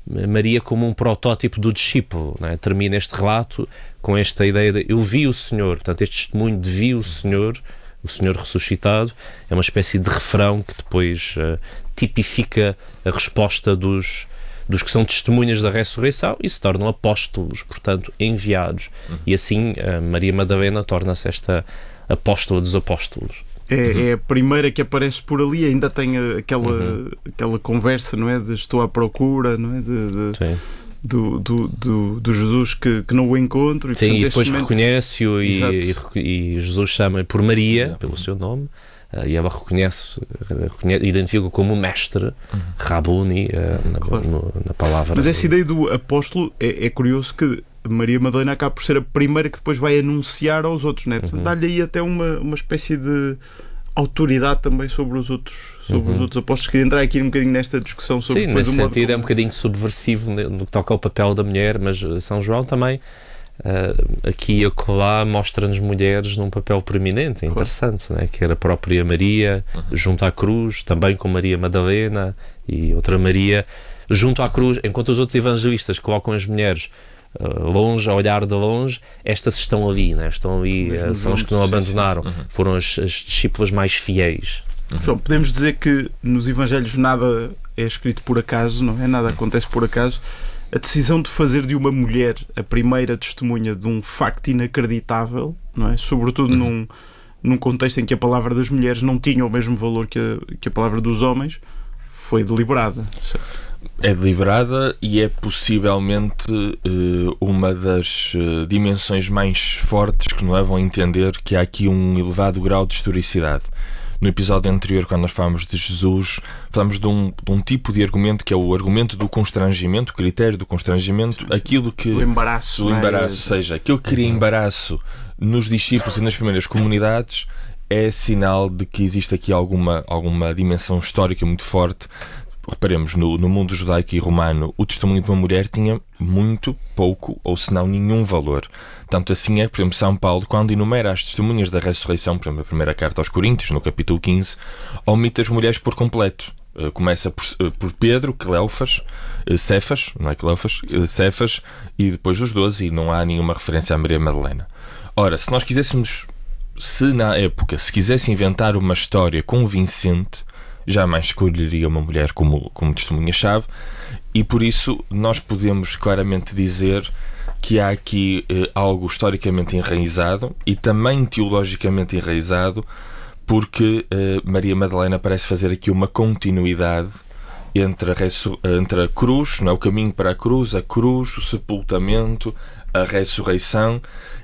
Maria como um protótipo do discípulo, não é? Termina este relato com esta ideia de eu vi o Senhor, portanto este testemunho de vi o Senhor ressuscitado, é uma espécie de refrão que depois tipifica a resposta dos que são testemunhas da ressurreição e se tornam apóstolos, portanto enviados. E assim Maria Madalena torna-se esta apóstola dos apóstolos. É a primeira que aparece por ali, ainda tem aquela conversa, não é? De estou à procura, não é? Do Jesus que não o encontro. Sim, e depois reconhece-o e Jesus chama por Maria, pelo seu nome, e ela reconhece, identifica-o como mestre, Rabuni, na palavra. Mas essa ideia do apóstolo é curioso que Maria Madalena acaba por ser a primeira que depois vai anunciar aos outros, né? Portanto, dá-lhe aí até uma espécie de autoridade também sobre os outros apóstolos. Queria entrar aqui um bocadinho nesta discussão sobre... Sim, nesse sentido é um bocadinho subversivo no que toca ao papel da mulher, mas São João também aqui e acolá mostra-nos mulheres num papel preeminente, interessante, né? Que era a própria Maria junto à cruz, também com Maria Madalena e outra Maria junto à cruz, enquanto os outros evangelistas colocam as mulheres longe, a olhar de longe, estas estão ali, né? Estão ali, são as que não abandonaram, foram as discípulas mais fiéis. João, podemos dizer que nos Evangelhos nada é escrito por acaso, não é? Nada acontece por acaso. A decisão de fazer de uma mulher a primeira testemunha de um facto inacreditável, não é? Sobretudo num contexto em que a palavra das mulheres não tinha o mesmo valor que a palavra dos homens, foi deliberada. É deliberada e é possivelmente uma das dimensões mais fortes que nos levam a entender que há aqui um elevado grau de historicidade. No episódio anterior, quando nós falamos de Jesus, falamos de um tipo de argumento que é o argumento do constrangimento, o critério do constrangimento, aquilo que... O embaraço. Ou seja, aquilo que cria embaraço nos discípulos e nas primeiras comunidades é sinal de que existe aqui alguma dimensão histórica muito forte. Reparemos, no mundo judaico e romano, o testemunho de uma mulher tinha muito pouco, ou se não nenhum valor. Tanto assim é que, por exemplo, São Paulo, quando enumera as testemunhas da ressurreição, por exemplo, a primeira carta aos Coríntios, no capítulo 15, omite as mulheres por completo. Começa por Pedro, Cleofas, Cefas, não é Cleofas, Cefas, e depois dos 12, e não há nenhuma referência a Maria Madalena. Ora, se nós quiséssemos, na época, se quisesse inventar uma história convincente, jamais escolheria uma mulher como testemunha-chave, e por isso nós podemos claramente dizer que há aqui algo historicamente enraizado e também teologicamente enraizado, porque Maria Madalena parece fazer aqui uma continuidade entre a cruz, não é? O caminho para a cruz, o sepultamento, a ressurreição.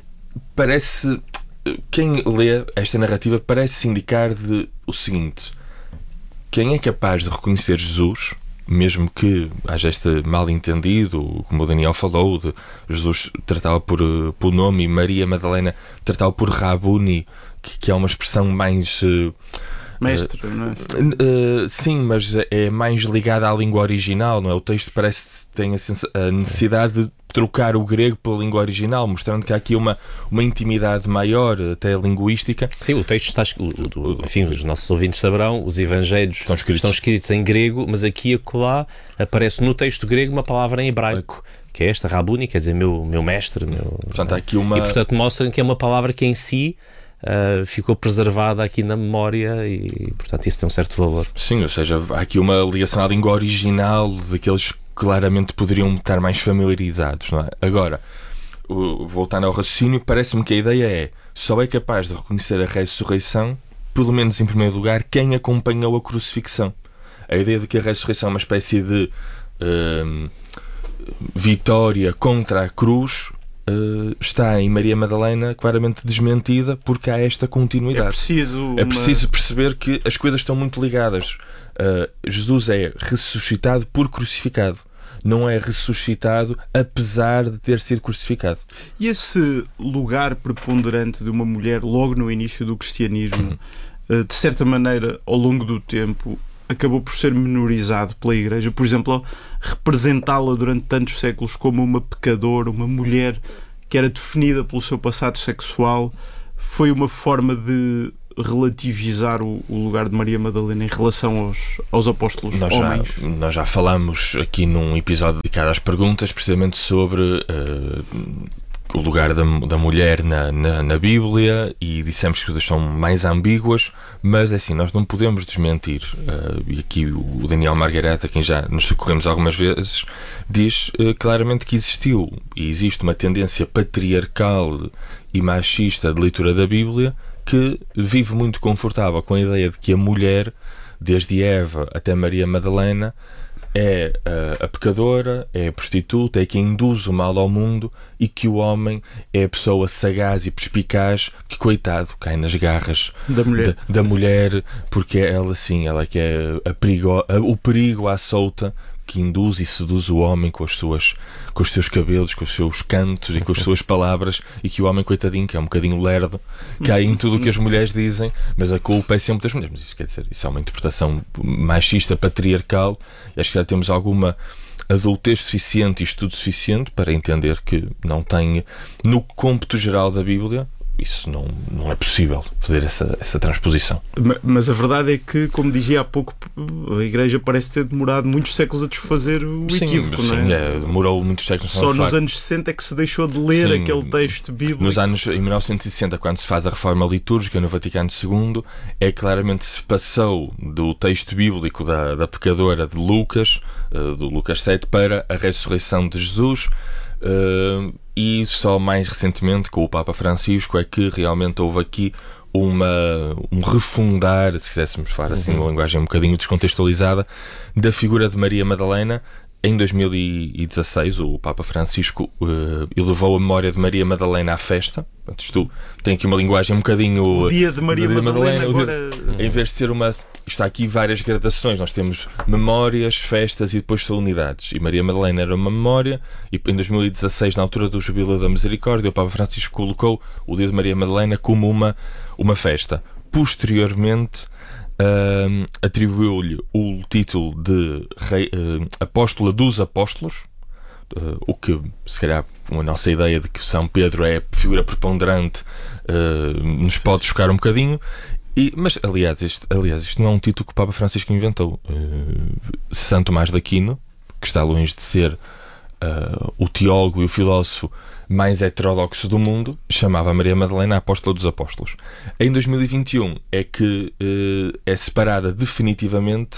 Parece, quem lê esta narrativa parece indicar o seguinte: quem é capaz de reconhecer Jesus, mesmo que haja este mal-entendido, como o Daniel falou, de Jesus tratá-la por nome e Maria Madalena tratá-la por Rabuni, que é uma expressão mais... mestre, não é? Sim, mas é mais ligada à língua original, não é? O texto parece que tem a necessidade de trocar o grego pela língua original, mostrando que há aqui uma intimidade maior, até linguística. Sim, o texto está... Enfim, os nossos ouvintes saberão, os evangelhos estão escritos em grego, mas aqui e acolá aparece no texto grego uma palavra em hebraico, que é esta, Rabuni, quer dizer meu mestre. Portanto, há aqui uma... E, portanto, mostram que é uma palavra que em si ficou preservada aqui na memória e, portanto, isso tem um certo valor. Sim, ou seja, há aqui uma ligação à língua original daqueles que claramente poderiam estar mais familiarizados, não é? Agora, voltando ao raciocínio, parece-me que a ideia é: só é capaz de reconhecer a ressurreição, pelo menos em primeiro lugar, quem acompanhou a crucifixão. A ideia de que a ressurreição é uma espécie de vitória contra a cruz está em Maria Madalena claramente desmentida, porque há esta continuidade. É preciso perceber que as coisas estão muito ligadas. Jesus é ressuscitado por crucificado, não é ressuscitado apesar de ter sido crucificado. E esse lugar preponderante de uma mulher logo no início do cristianismo, de certa maneira, ao longo do tempo, acabou por ser menorizado pela Igreja, por exemplo, representá-la durante tantos séculos como uma pecadora, uma mulher que era definida pelo seu passado sexual, foi uma forma de relativizar o lugar de Maria Madalena em relação aos apóstolos homens? Nós já falamos aqui num episódio dedicado às perguntas, precisamente sobre o lugar da mulher na Bíblia, e dissemos que as coisas são mais ambíguas, mas é assim, nós não podemos desmentir, e aqui o Daniel Margareta, a quem já nos socorremos algumas vezes, diz claramente que existiu e existe uma tendência patriarcal e machista de leitura da Bíblia que vive muito confortável com a ideia de que a mulher, desde Eva até Maria Madalena, é a pecadora, é a prostituta, é quem induz o mal ao mundo, e que o homem é a pessoa sagaz e perspicaz que, coitado, cai nas garras da mulher, porque ela sim, ela que é o perigo à solta, que induz e seduz o homem com os seus cabelos, com os seus cantos e com as suas palavras, e que o homem, coitadinho, que é um bocadinho lerdo, cai em tudo o que as mulheres dizem, mas a culpa é sempre das mulheres. Mas isso quer dizer, isso é uma interpretação machista, patriarcal, e acho que já temos alguma adultez suficiente e estudo suficiente para entender que não tem, no cômputo geral da Bíblia, isso não é possível fazer essa transposição. Mas a verdade é que, como dizia há pouco, a Igreja parece ter demorado muitos séculos a desfazer o equívoco, não é? Demorou muitos séculos. Só nos anos 60 é que se deixou de ler aquele texto bíblico. Em 1960, quando se faz a reforma litúrgica no Vaticano II, claramente se passou do texto bíblico da pecadora de Lucas, do Lucas 7, para a ressurreição de Jesus. E só mais recentemente, com o Papa Francisco, é que realmente houve aqui um refundar, se quiséssemos falar assim, uma linguagem um bocadinho descontextualizada, da figura de Maria Madalena. Em 2016, o Papa Francisco elevou a memória de Maria Madalena à festa. Isto tem aqui uma linguagem um bocadinho... O dia de Maria Madalena agora... Em vez de ser uma... Está aqui várias gradações. Nós temos memórias, festas e depois solenidades. E Maria Madalena era uma memória, e em 2016, na altura do Jubileu da Misericórdia, o Papa Francisco colocou o dia de Maria Madalena como uma festa. Posteriormente, atribuiu-lhe o título de Apóstola dos Apóstolos, o que, se calhar, a nossa ideia de que São Pedro é figura preponderante nos pode chocar um bocadinho. Mas, aliás, isto não é um título que o Papa Francisco inventou. Santo Tomás de Aquino, que está longe de ser o teólogo e o filósofo mais heterodoxo do mundo, chamava a Maria Madalena a Apóstola dos Apóstolos. Em 2021 é que é separada definitivamente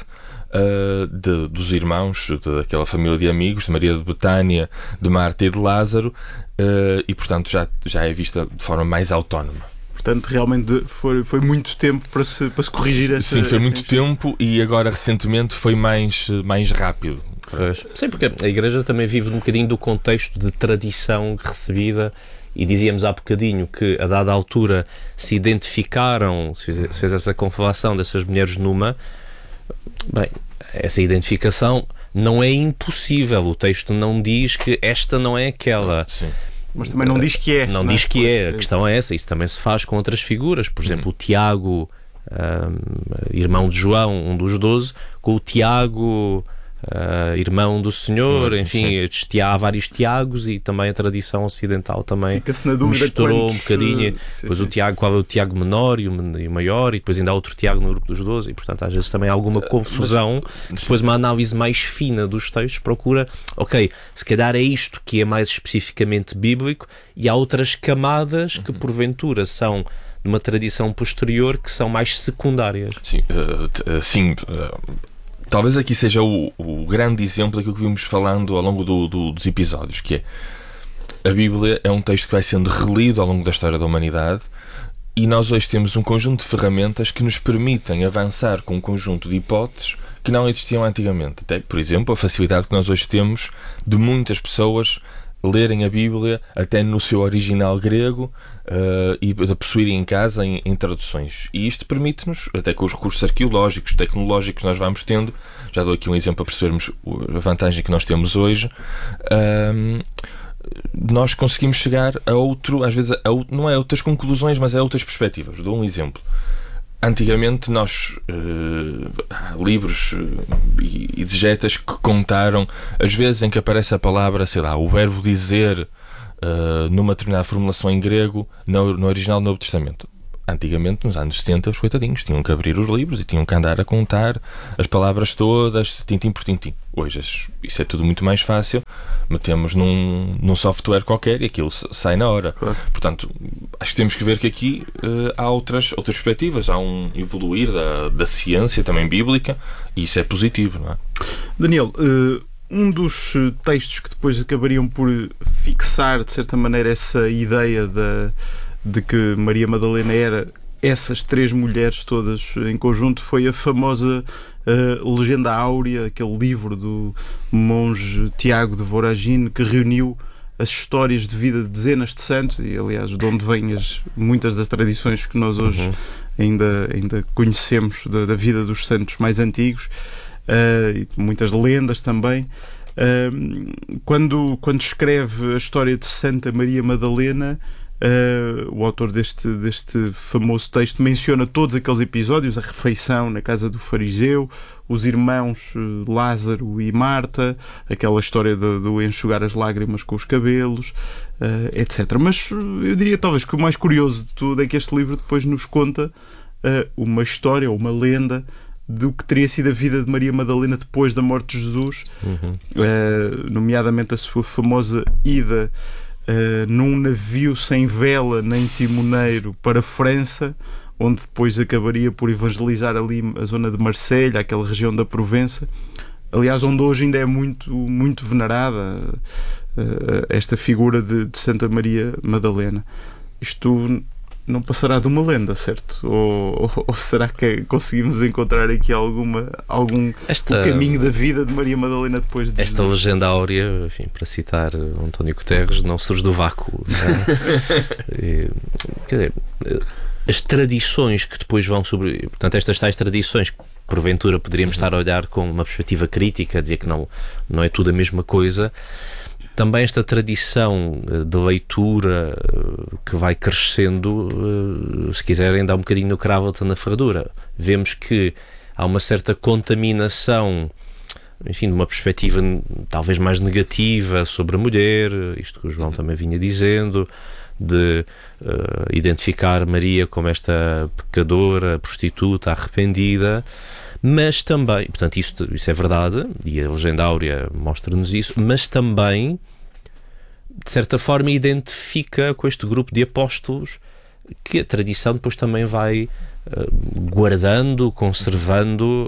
dos irmãos, daquela família de amigos, de Maria de Betânia, de Marta e de Lázaro, e portanto já é vista de forma mais autónoma. Portanto, realmente foi muito tempo para se corrigir essa... Sim, foi muito tempo, e agora recentemente foi mais rápido. Sim, porque a Igreja também vive um bocadinho do contexto de tradição recebida, e dizíamos há bocadinho que a dada altura se identificaram, se fez essa conflação dessas mulheres numa. Bem, essa identificação não é impossível, o texto não diz que esta não é aquela. Sim. Mas também não diz que é. Não diz que é, a questão é essa. Isso também se faz com outras figuras, por exemplo, o Tiago, irmão de João, um dos 12, com o Tiago, irmão do Senhor, enfim, há vários Tiagos, e também a tradição ocidental também misturou um bocadinho. Depois o Tiago, qual é o Tiago menor e o maior, e depois ainda há outro Tiago no grupo dos 12, e portanto às vezes também há alguma confusão. Depois uma análise mais fina dos textos procura, ok, se calhar é isto que é mais especificamente bíblico, e há outras camadas que porventura são numa tradição posterior que são mais secundárias. Sim, talvez aqui seja o grande exemplo daquilo que vimos falando ao longo dos episódios, que é: a Bíblia é um texto que vai sendo relido ao longo da história da humanidade, e nós hoje temos um conjunto de ferramentas que nos permitem avançar com um conjunto de hipóteses que não existiam antigamente. Até, por exemplo, a facilidade que nós hoje temos de muitas pessoas lerem a Bíblia até no seu original grego, e a possuírem em casa em traduções. E isto permite-nos, até com os recursos arqueológicos, tecnológicos que nós vamos tendo, já dou aqui um exemplo para percebermos a vantagem que nós temos hoje, nós conseguimos chegar a às vezes não é outras conclusões, mas a outras perspectivas. Dou um exemplo. Antigamente nós livros e exegetas que contaram as vezes em que aparece a palavra, sei lá, o verbo dizer numa determinada formulação em grego no original do Novo Testamento. antigamente, nos anos 70, os coitadinhos tinham que abrir os livros e tinham que andar a contar as palavras todas, tintim por tintim. Hoje isso é tudo muito mais fácil, metemos num software qualquer e aquilo sai na hora. Claro. Portanto, acho que temos que ver que aqui há outras perspectivas, há um evoluir da ciência também bíblica, e isso é positivo, não é? Daniel, um dos textos que depois acabariam por fixar, de certa maneira, essa ideia de que Maria Madalena era essas três mulheres todas em conjunto foi a famosa Legenda Áurea, aquele livro do monge Tiago de Voragine, que reuniu as histórias de vida de dezenas de santos, e aliás de onde vêm muitas das tradições que nós hoje ainda conhecemos da vida dos santos mais antigos, e muitas lendas também. Quando escreve a história de Santa Maria Madalena, o autor deste famoso texto menciona todos aqueles episódios: a refeição na casa do fariseu, os irmãos Lázaro e Marta, aquela história do enxugar as lágrimas com os cabelos, etc. Mas eu diria talvez que o mais curioso de tudo é que este livro depois nos conta uma história, uma lenda do que teria sido a vida de Maria Madalena depois da morte de Jesus, nomeadamente a sua famosa ida num navio sem vela nem timoneiro para a França, onde depois acabaria por evangelizar ali a zona de Marselha, aquela região da Provença, aliás, onde hoje ainda é muito, muito venerada esta figura de Santa Maria Madalena. Isto não passará de uma lenda, certo? Ou será que conseguimos encontrar aqui o caminho da vida de Maria Madalena depois de esta Jesus? Legenda Áurea, enfim, para citar António Guterres, não surge do vácuo. Quer dizer, as tradições que depois vão sobre... Portanto, estas tais tradições que porventura poderíamos estar a olhar com uma perspectiva crítica, dizer que não é tudo a mesma coisa. Também esta tradição de leitura que vai crescendo, se quiserem, dá um bocadinho no cravo na ferradura. Vemos que há uma certa contaminação, enfim, de uma perspectiva talvez mais negativa sobre a mulher, isto que o João também vinha dizendo, de identificar Maria como esta pecadora, prostituta, arrependida. Mas também, portanto, isso é verdade, e a Legenda Áurea mostra-nos isso, mas também, de certa forma, identifica com este grupo de apóstolos que a tradição depois também vai guardando, conservando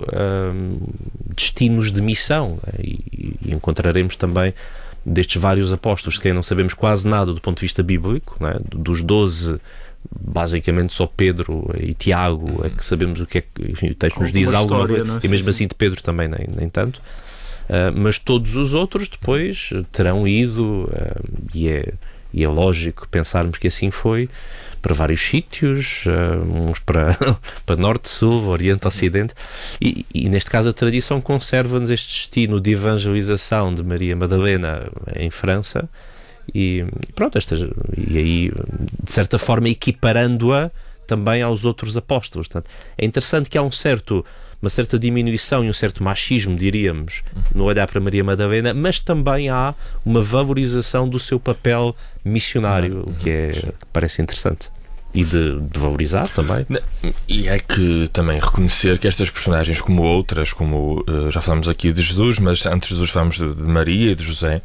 destinos de missão. E encontraremos também destes vários apóstolos, de quem não sabemos quase nada do ponto de vista bíblico, não é? Dos 12, basicamente só Pedro e Tiago é que sabemos o que é que, enfim, o texto nos diz alguma coisa, e mesmo assim de Pedro também nem tanto, mas todos os outros depois terão ido, e é lógico pensarmos que assim foi, para vários sítios, uns para norte, sul, oriente, ocidente, e neste caso a tradição conserva-nos este destino de evangelização de Maria Madalena em França. E pronto, e aí de certa forma equiparando-a também aos outros apóstolos. Portanto, é interessante que há uma certa diminuição e um certo machismo, diríamos, no olhar para Maria Madalena, mas também há uma valorização do seu papel missionário, o que parece interessante. E de valorizar também. E é que também reconhecer que estas personagens, como outras, como já falámos aqui de Jesus, mas antes de Jesus falámos de Maria e de José,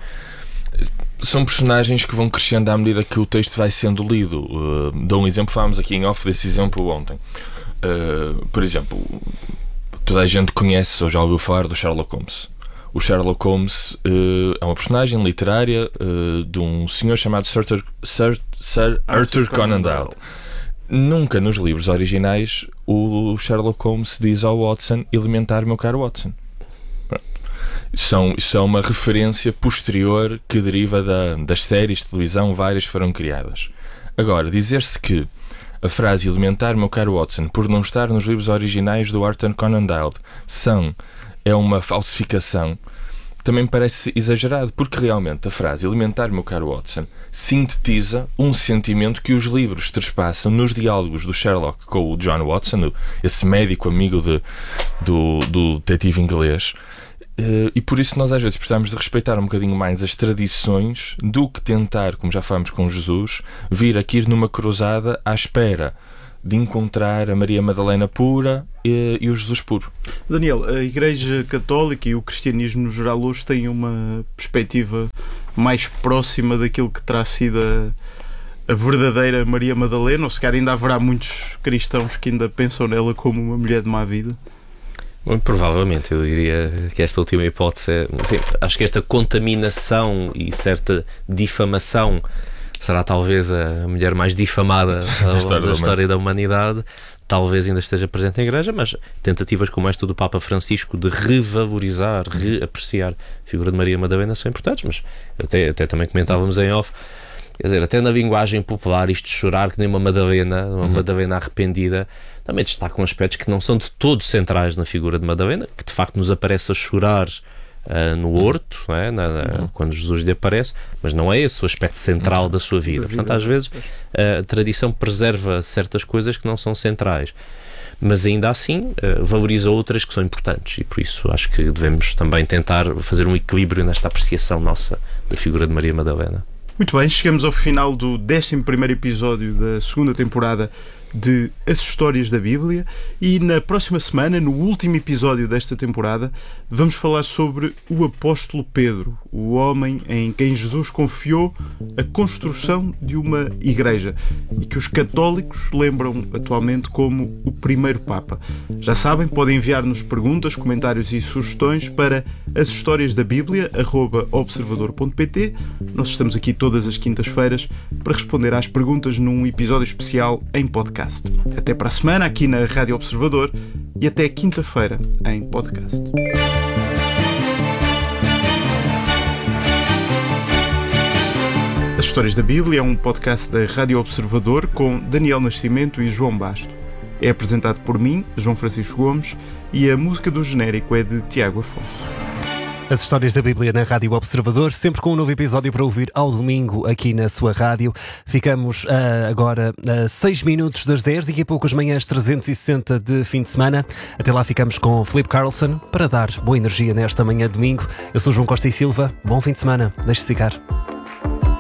são personagens que vão crescendo à medida que o texto vai sendo lido. Dou um exemplo, falámos aqui em off desse exemplo ontem. Por exemplo, toda a gente conhece ou já ouviu falar do Sherlock Holmes. O Sherlock Holmes é uma personagem literária de um senhor chamado Sir Arthur Conan Doyle. Nunca nos livros originais o Sherlock Holmes diz ao Watson: elementar, meu caro Watson. Isso é uma referência posterior que deriva das séries de televisão, várias foram criadas. Agora, dizer-se que a frase elementar, meu caro Watson, por não estar nos livros originais do Arthur Conan Doyle, é uma falsificação, também parece exagerado, porque realmente a frase elementar, meu caro Watson, sintetiza um sentimento que os livros trespassam nos diálogos do Sherlock com o John Watson, esse médico amigo do detetive inglês. E por isso nós às vezes precisamos de respeitar um bocadinho mais as tradições do que tentar, como já falámos com Jesus, vir aqui numa cruzada à espera de encontrar a Maria Madalena pura e o Jesus puro. Daniel, a Igreja Católica e o cristianismo no geral hoje têm uma perspectiva mais próxima daquilo que terá sido a verdadeira Maria Madalena, ou se calhar ainda haverá muitos cristãos que ainda pensam nela como uma mulher de má vida? Muito provavelmente, eu diria que esta última hipótese acho que esta contaminação e certa difamação será talvez a mulher mais difamada da história da humanidade. Talvez ainda esteja presente na Igreja, mas tentativas como esta do Papa Francisco de revalorizar, reapreciar a figura de Maria Madalena são importantes, mas até também comentávamos em off, quer dizer, até na linguagem popular, isto de chorar que nem uma Madalena arrependida, também destacam aspectos que não são de todo centrais na figura de Madalena, que de facto nos aparece a chorar no horto, não é? Quando Jesus lhe aparece, mas não é esse o aspecto central da sua vida. Portanto, às vezes a tradição preserva certas coisas que não são centrais, mas ainda assim valoriza outras que são importantes, e por isso acho que devemos também tentar fazer um equilíbrio nesta apreciação nossa da figura de Maria Madalena. Muito bem, chegamos ao final do 11º episódio da segunda temporada de As Histórias da Bíblia, e na próxima semana, no último episódio desta temporada, vamos falar sobre o apóstolo Pedro, o homem em quem Jesus confiou a construção de uma igreja e que os católicos lembram atualmente como o primeiro Papa. Já sabem, podem enviar-nos perguntas, comentários e sugestões para ashistoriasdabiblia@observador.pt. Nós estamos aqui todas as quintas-feiras para responder às perguntas num episódio especial em podcast. Até para a semana aqui na Rádio Observador e até quinta-feira em podcast. As Histórias da Bíblia é um podcast da Rádio Observador com Daniel Nascimento e João Basto. É apresentado por mim, João Francisco Gomes, e a música do genérico é de Tiago Afonso. As Histórias da Bíblia na Rádio Observador, sempre com um novo episódio para ouvir ao domingo aqui na sua rádio. Ficamos agora a 6 minutos das 10, daqui a pouco as manhãs 360 de fim de semana. Até lá ficamos com Filipe Carlson para dar boa energia nesta manhã de domingo. Eu sou João Costa e Silva, bom fim de semana, deixe-se ficar.